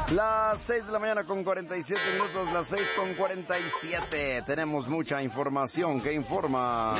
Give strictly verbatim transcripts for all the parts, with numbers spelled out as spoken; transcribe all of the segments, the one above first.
Las seis de la mañana con cuarenta y siete minutos, las seis con cuarenta y siete. Tenemos mucha información que informa.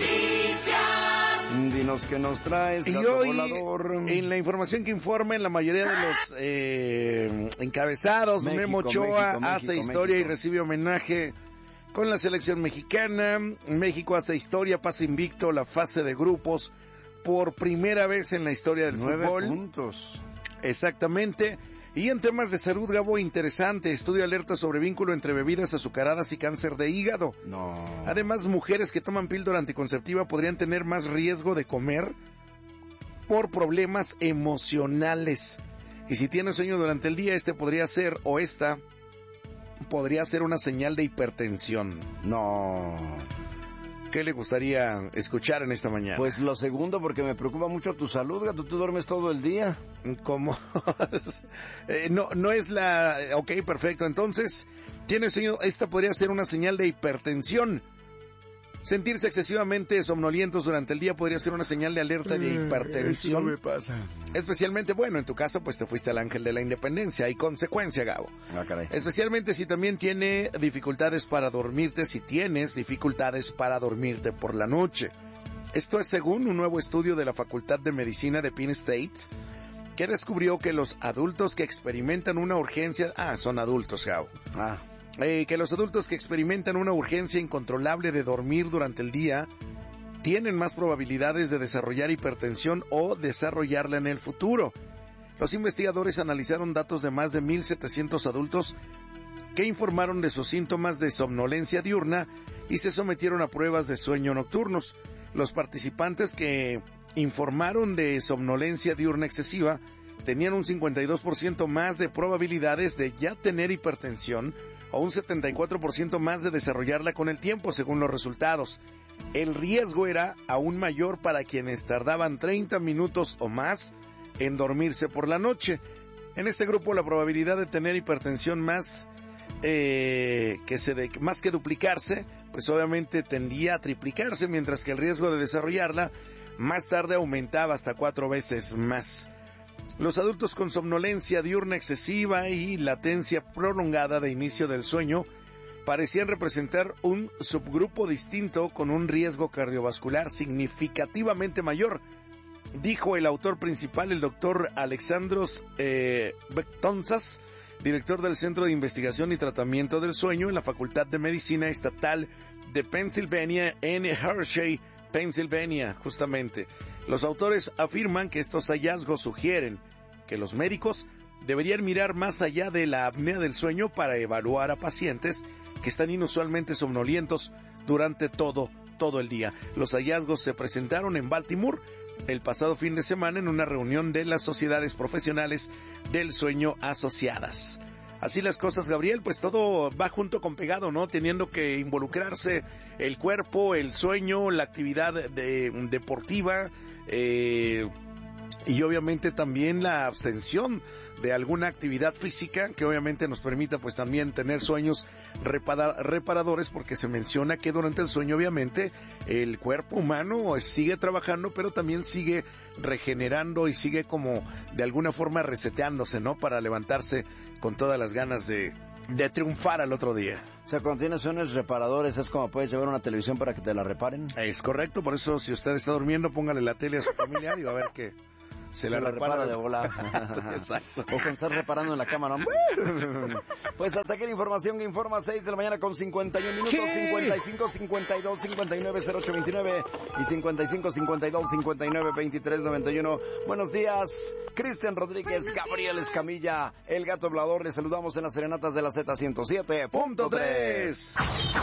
Noticias. Dinos qué nos traes, y Gato hoy, Volador. En la información que informa, en la mayoría de los eh, encabezados, México, Memo Ochoa México, hace México, historia México. y recibe homenaje con la selección mexicana. México hace historia, pasa invicto la fase de grupos por primera vez en la historia del Nueve fútbol. puntos. Exactamente. Y en temas de salud, Gabo, interesante. Estudio alerta sobre vínculo entre bebidas azucaradas y cáncer de hígado. No. Además, mujeres que toman píldora anticonceptiva podrían tener más riesgo de comer por problemas emocionales. Y si tienes sueño durante el día, este podría ser, o esta, podría ser una señal de hipertensión. No. ¿Qué le gustaría escuchar en esta mañana? Pues lo segundo, porque me preocupa mucho tu salud, Gato. Tú duermes todo el día. ¿Cómo? eh, no, no es la... Ok, perfecto. Entonces, tienes sueño, esta podría ser una señal de hipertensión. Sentirse excesivamente somnolientos durante el día podría ser una señal de alerta de hipertensión. Eso no me pasa. Especialmente, bueno, en tu caso, pues te fuiste al ángel de la independencia. Hay consecuencia, Gabo. Ah, caray. Especialmente si también tiene dificultades para dormirte, si tienes dificultades para dormirte por la noche. Esto es según un nuevo estudio de la Facultad de Medicina de Penn State, que descubrió que los adultos que experimentan una urgencia... Ah, son adultos, Gabo. Ah. Eh, que los adultos que experimentan una urgencia incontrolable de dormir durante el día tienen más probabilidades de desarrollar hipertensión o desarrollarla en el futuro. Los investigadores analizaron datos de más de mil setecientos adultos que informaron de sus síntomas de somnolencia diurna y se sometieron a pruebas de sueño nocturnos. Los participantes que informaron de somnolencia diurna excesiva tenían un cincuenta y dos por ciento más de probabilidades de ya tener hipertensión o un setenta y cuatro por ciento más de desarrollarla con el tiempo, según los resultados. El riesgo era aún mayor para quienes tardaban treinta minutos o más en dormirse por la noche. En este grupo la probabilidad de tener hipertensión más eh, que se de, más que duplicarse, pues obviamente tendía a triplicarse, mientras que el riesgo de desarrollarla más tarde aumentaba hasta cuatro veces más. Los adultos con somnolencia diurna excesiva y latencia prolongada de inicio del sueño parecían representar un subgrupo distinto con un riesgo cardiovascular significativamente mayor, dijo el autor principal, el doctor Alexandros eh, Bektonzas, director del Centro de Investigación y Tratamiento del Sueño en la Facultad de Medicina Estatal de Pennsylvania en Hershey, Pennsylvania, justamente. Los autores afirman que estos hallazgos sugieren que los médicos deberían mirar más allá de la apnea del sueño para evaluar a pacientes que están inusualmente somnolientos durante todo, todo el día. Los hallazgos se presentaron en Baltimore el pasado fin de semana en una reunión de las sociedades profesionales del sueño asociadas. Así las cosas, Gabriel, pues todo va junto con pegado, ¿no? Teniendo que involucrarse el cuerpo, el sueño, la actividad de, deportiva, eh, y obviamente también la abstención de alguna actividad física que obviamente nos permita pues también tener sueños repara- reparadores, porque se menciona que durante el sueño obviamente el cuerpo humano sigue trabajando, pero también sigue regenerando y sigue como de alguna forma reseteándose, ¿no? Para levantarse con todas las ganas de, de triunfar al otro día. O sea, cuando tienes sueños reparadores, es como puedes llevar una televisión para que te la reparen. Es correcto, por eso si usted está durmiendo, póngale la tele a su familiar y va a ver que se, se la, la repara, repara de volar. Exacto. O cuando estás reparando en la cama, ¿no? Pues hasta aquí la información que informa seis de la mañana con cincuenta y un minutos. ¿Qué? cincuenta y cinco, cincuenta y dos, cincuenta y nueve, cero ocho veintinueve y cincuenta y cinco, cincuenta y dos, cincuenta y nueve, veintitrés, noventa y uno. Buenos días, Cristian Rodríguez, Gabriel Escamilla, el Gato Hablador. Les saludamos en las serenatas de la Z ciento siete punto tres.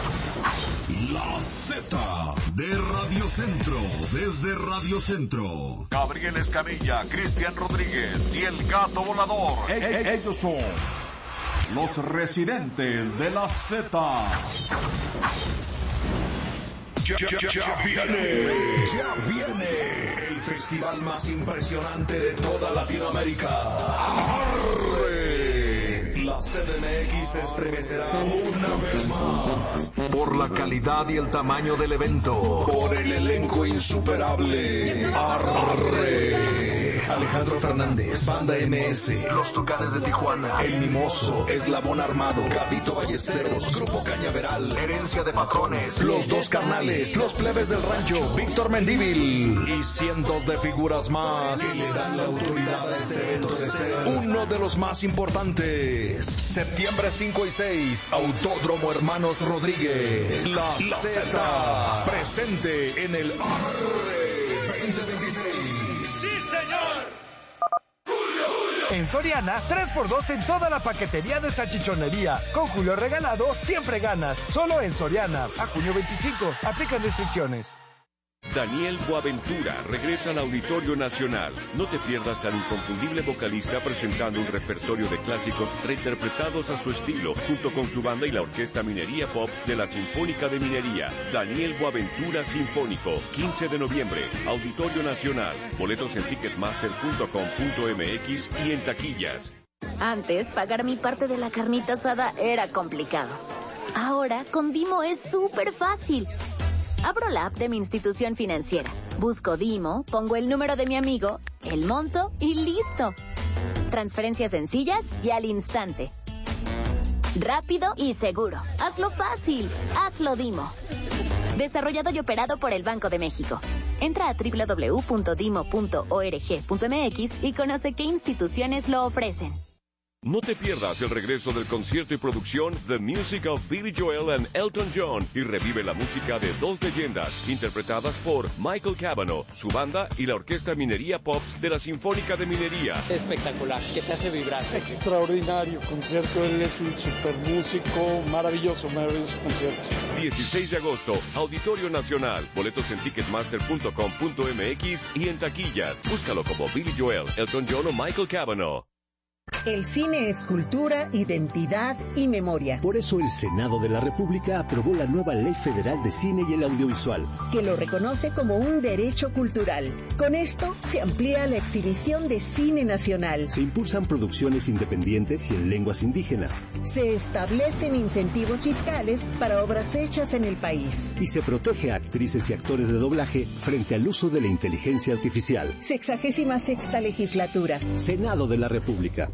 La Z de Radio Centro, desde Radio Centro. Gabriel Escamilla, Cristian Rodríguez y el Gato Volador. E- e- ellos son los residentes de la Z. Ya, ya, ya, ya viene, ya viene el festival más impresionante de toda Latinoamérica. ¡Arre! La C D M X se estremecerá una vez más. Por la calidad y el tamaño del evento. Por el elenco insuperable. ¡Arre! Alejandro Fernández, Banda M S, Los Tucanes de Tijuana, El Mimoso, Eslabón Armado, Gabito Ballesteros, Grupo Cañaveral, Herencia de Patrones, Los Dos Carnales, Los Plebes del Rancho, Víctor Mendívil y cientos de figuras más que le dan la autoridad a este evento de ser uno de los más importantes. Septiembre cinco y seis, Autódromo Hermanos Rodríguez, La, la Z, presente en el Arre veinte veintiséis. ¡Sí, señor! En Soriana, tres por dos en toda la paquetería de salchichonería. Con Julio regalado, siempre ganas. Solo en Soriana. A junio veinticinco. Aplican restricciones. Daniel Boaventura regresa al Auditorio Nacional. No te pierdas al inconfundible vocalista presentando un repertorio de clásicos reinterpretados a su estilo, junto con su banda y la Orquesta Minería Pops de la Sinfónica de Minería. Daniel Boaventura Sinfónico, quince de noviembre, Auditorio Nacional. Boletos en ticketmaster punto com punto m x y en taquillas. Antes, pagar mi parte de la carnita asada era complicado. Ahora, con Dimo es súper fácil. Abro la app de mi institución financiera, busco Dimo, pongo el número de mi amigo, el monto y listo. Transferencias sencillas y al instante. Rápido y seguro. Hazlo fácil. Hazlo Dimo. Desarrollado y operado por el Banco de México. Entra a doble u doble u doble u punto dimo punto org punto m x y conoce qué instituciones lo ofrecen. No te pierdas el regreso del concierto y producción The Music of Billy Joel and Elton John y revive la música de dos leyendas interpretadas por Michael Cavanaugh, su banda y la Orquesta Minería Pops de la Sinfónica de Minería. Espectacular, que te hace vibrar. Extraordinario concierto, él es un super músico, maravilloso, maravilloso concierto. dieciséis de agosto, Auditorio Nacional. Boletos en ticketmaster punto com punto m x y en taquillas. Búscalo como Billy Joel, Elton John o Michael Cavanaugh. El cine es cultura, identidad y memoria. Por eso el Senado de la República aprobó la nueva Ley Federal de Cine y el Audiovisual, que lo reconoce como un derecho cultural. Con esto se amplía la exhibición de cine nacional. Se impulsan producciones independientes y en lenguas indígenas. Se establecen incentivos fiscales para obras hechas en el país. Y se protege a actrices y actores de doblaje frente al uso de la inteligencia artificial. Sexagésima sexta legislatura. Senado de la República.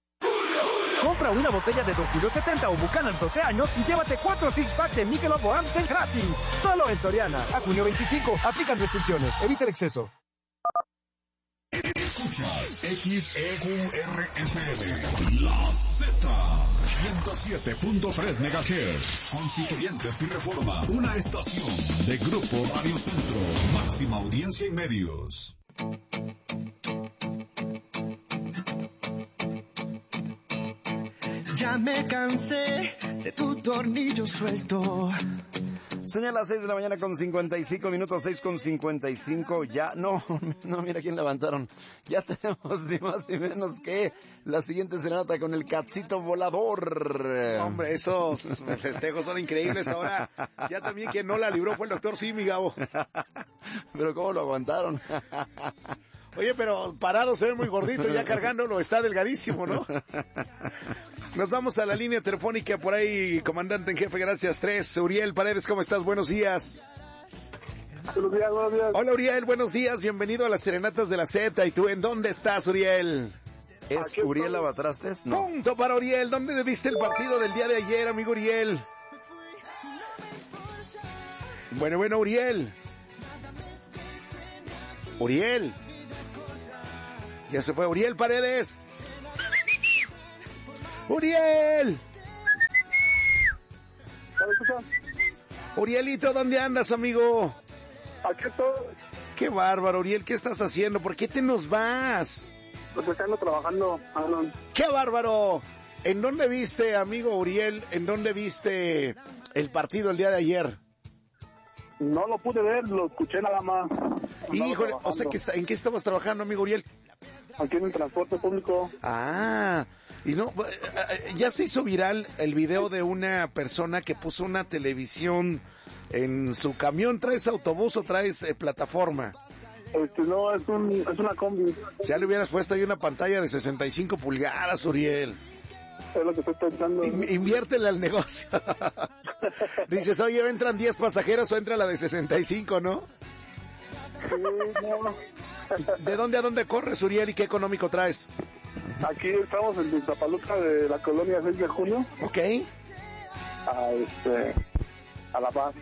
Compra una botella de Don Julio setenta o Buchanan doce años y llévate cuatro six packs de Michelob o Amstel gratis. Solo en Soriana. A junio veinticinco. Aplican restricciones. Evita el exceso. Escuchas X E Q R F M, La Z, ciento siete punto tres megahertz, Constituyentes y Reforma, una estación de Grupo Radio Centro, máxima audiencia en medios. Ya me cansé de tu tornillo suelto. Son ya las seis de la mañana con cincuenta y cinco minutos, seis con cincuenta y cinco. Ya, no, no, mira quién levantaron. Ya tenemos ni más ni menos que la siguiente serenata con el Catsito Volador. Hombre, esos festejos son increíbles. Ahora, ya también quien no la libró fue el doctor Simi, Gabo. Pero ¿cómo lo aguantaron? Oye, pero parado se ve muy gordito, ya cargándolo está delgadísimo, ¿no? Nos vamos a la línea telefónica por ahí, comandante en jefe, gracias, tres. Uriel Paredes, ¿cómo estás? Buenos días. Buenos días, buenos días. Hola, Uriel, buenos días, bienvenido a las Serenatas de la Z. ¿Y tú en dónde estás, Uriel? ¿Es Uriel Lavatrastes? No. Punto para Uriel. ¿Dónde viste el partido del día de ayer, amigo Uriel? Bueno, bueno, Uriel. Uriel. Ya se fue Uriel Paredes. ¡Uriel! Urielito, ¿dónde andas, amigo? Aquí estoy. Qué bárbaro, Uriel, ¿qué estás haciendo? ¿Por qué te nos vas? Pues estando trabajando, Alan. ¡Qué bárbaro! ¿En dónde viste, amigo Uriel, en dónde viste el partido el día de ayer? No lo pude ver, lo escuché nada más. Híjole, o sea, que está, ¿en qué estabas trabajando, amigo Uriel? Aquí en el transporte público. Ah, y no, ya se hizo viral el video de una persona que puso una televisión en su camión. ¿Traes autobús o traes eh, plataforma? Este, no, es, un, es una combi. Ya le hubieras puesto ahí una pantalla de sesenta y cinco pulgadas, Uriel. Es lo que estoy pensando. In, inviértele al negocio. Dices, oye, ¿entran diez pasajeros o entra la de sesenta y cinco, no? Sí, no. ¿De dónde a dónde corres, Uriel, y qué económico traes? Aquí estamos en Iztapaluca de la colonia seis de junio. Ok. A este... A La Paz.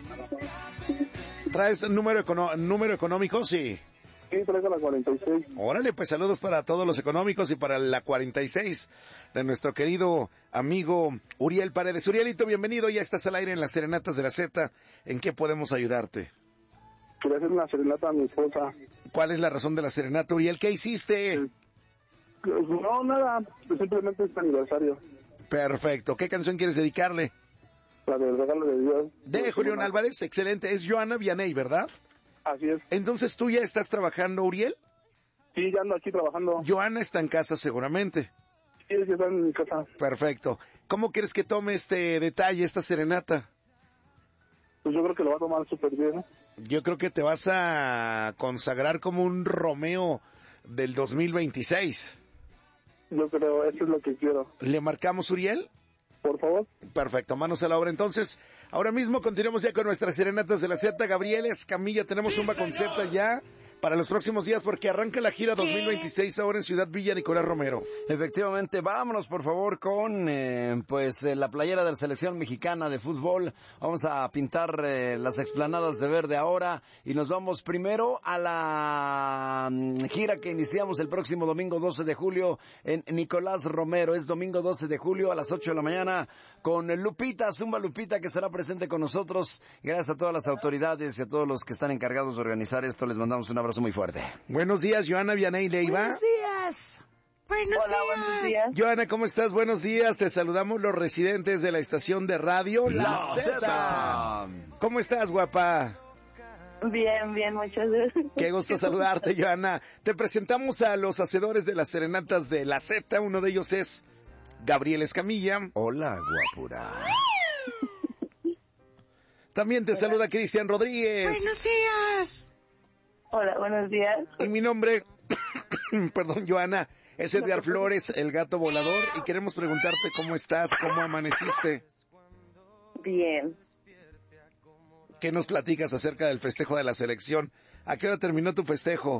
¿Traes número, econo- número económico? Sí. Sí, traigo la cuarenta y seis. Órale, pues saludos para todos los económicos y para la cuarenta y seis de nuestro querido amigo Uriel Paredes. Urielito, bienvenido, ya estás al aire en las Serenatas de la Z. ¿En qué podemos ayudarte? Quería hacer una serenata a mi esposa. ¿Cuál es la razón de la serenata, Uriel? ¿Qué hiciste? No, nada, simplemente es aniversario. Perfecto. ¿Qué canción quieres dedicarle? La del regalo de Dios. De Julián Álvarez, excelente. Es Joana Vianney, ¿verdad? Así es. Entonces, ¿tú ya estás trabajando, Uriel? Sí, ya ando aquí trabajando. Joana está en casa seguramente. Sí, sí está en mi casa. Perfecto. ¿Cómo quieres que tome este detalle, esta serenata? Pues yo creo que lo va a tomar súper bien. Yo creo que te vas a consagrar como un Romeo del dos mil veintiséis. Yo creo, eso es lo que quiero. ¿Le marcamos, Uriel? Por favor. Perfecto, manos a la obra. Entonces, ahora mismo continuamos ya con nuestras serenatas de la Z. Gabriel Escamilla, tenemos un concepto ya para los próximos días porque arranca la gira dos mil veintiséis ahora en Ciudad Villa Nicolás Romero. Efectivamente, vámonos por favor con eh, pues eh, la playera de la selección mexicana de fútbol. Vamos a pintar eh, las explanadas de verde ahora y nos vamos primero a la mm, gira que iniciamos el próximo domingo doce de julio en Nicolás Romero. Es domingo doce de julio a las ocho de la mañana con Lupita, Zumba Lupita, que estará presente con nosotros. Gracias a todas las autoridades y a todos los que están encargados de organizar esto. Les mandamos un abrazo muy fuerte. Buenos días, Joana Vianney Leiva. Buenos días. Buenos Hola, días. buenos días. Joana, ¿cómo estás? Buenos días. Te saludamos los residentes de la estación de radio La, La Z. Z. ¿Cómo estás, guapa? Bien, bien, muchas gracias. Qué gusto saludarte, Joana. Te presentamos a los hacedores de las serenatas de La Z. Uno de ellos es Gabriel Escamilla. Hola, guapura. También te saluda Cristian Rodríguez. Buenos días. Hola, buenos días. Y mi nombre, perdón, Joana, es Edgar Flores, el gato volador, y queremos preguntarte cómo estás, cómo amaneciste. Bien. ¿Qué nos platicas acerca del festejo de la selección? ¿A qué hora terminó tu festejo?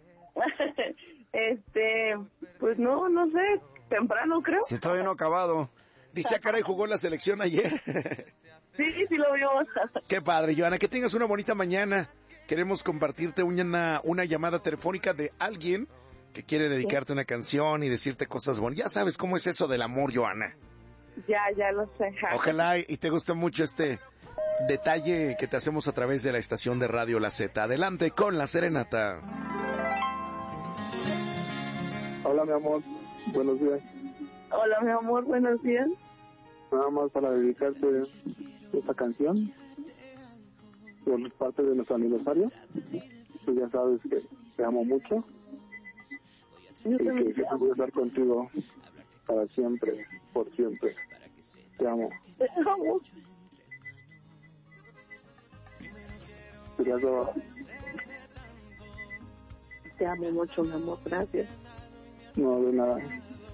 este, pues no, no sé, temprano creo. Si todavía no ha acabado. Dice, ah, caray, jugó la selección ayer. Sí, sí lo vimos. Qué padre, Joana, que tengas una bonita mañana. Queremos compartirte una, una llamada telefónica de alguien que quiere dedicarte una canción y decirte cosas bonitas. Ya sabes cómo es eso del amor, Joana. Ya, ya lo sé. Ojalá y te guste mucho este detalle que te hacemos a través de la estación de radio La Z. Adelante con la serenata. Hola, mi amor. Buenos días. Hola, mi amor. Buenos días. Nada más para dedicarte esta canción por parte de nuestro aniversario. Tú ya sabes que te amo mucho y que siempre voy a estar contigo para siempre, por siempre. Te amo. Te amo. Te amo mucho, mi amor. Gracias. No, de nada.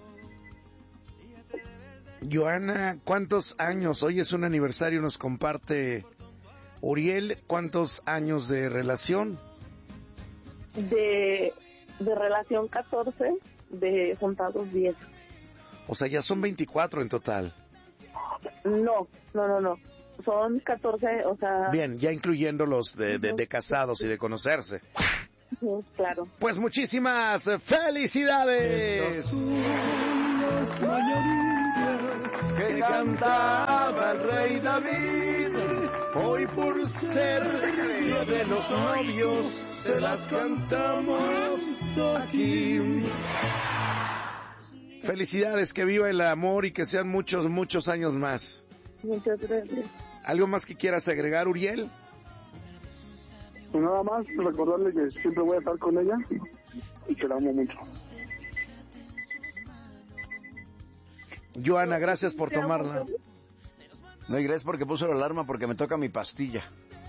Joana, ¿cuántos años? Hoy es un aniversario, nos comparte Uriel. ¿Cuántos años de relación? De, de relación catorce, de juntados diez. O sea, ya son veinticuatro en total. No, no, no, no. Son catorce, o sea... Bien, ya incluyendo los de, de, de casados y de conocerse. Sí, claro. Pues muchísimas felicidades. Que cantaba el rey David, hoy por ser día de los novios, se las cantamos aquí. Felicidades, que viva el amor y que sean muchos, muchos años más. Muchas gracias. ¿Algo más que quieras agregar, Uriel? Pues nada más, recordarle que siempre voy a estar con ella y que la amo mucho. Joana, gracias por tomarla. No, y gracias porque puso la alarma porque me toca mi pastilla.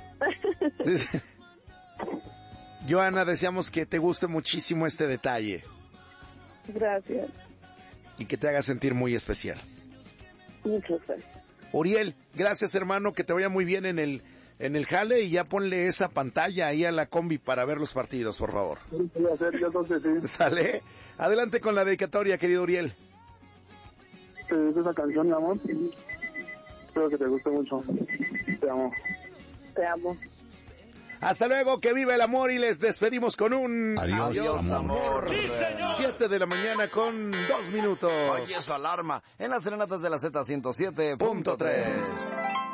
Joana, deseamos que te guste muchísimo este detalle. Gracias. Y que te haga sentir muy especial. Muchas gracias. Uriel, gracias hermano, que te vaya muy bien en el en el jale y ya ponle esa pantalla ahí a la combi para ver los partidos, por favor. Voy a hacer, yo entonces sí. ¿Sale? Adelante con la dedicatoria, querido Uriel. Te dedico esa canción, mi amor. Espero que te guste mucho. Te amo. Te amo. Hasta luego, que viva el amor y les despedimos con un... Adiós, Adiós amor. amor. Sí, siete de la mañana con dos minutos. Oye, su alarma en las serenatas de la Z ciento siete punto tres.